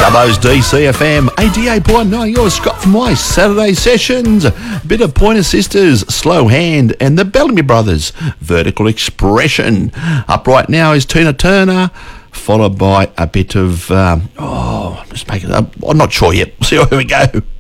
Dubbo's DCFM 88.9, you're Scott from my Saturday Sessions. Bit of Pointer Sisters, Slow Hand, and the Bellamy Brothers, Vertical Expression. Up right now is Tina Turner, followed by a bit of, just make it up. I'm not sure yet. See, here we go.